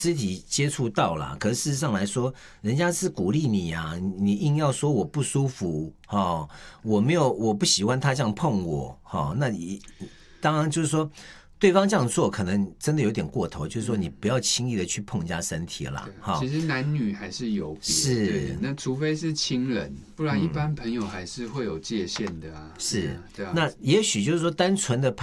肢体接触到啦，可是事实上来说，人家是鼓励你啊，你硬要说我不舒服，我不喜欢他这样碰我，那你当然就是说，对方这样做可能真的有点过头，就是说你不要轻易的去碰人家身体啦。 其实男女还是有别， 是， 那除非是亲人，不然一般朋友还是会有界限的啊。 是， 对啊。 那也许就是说单纯的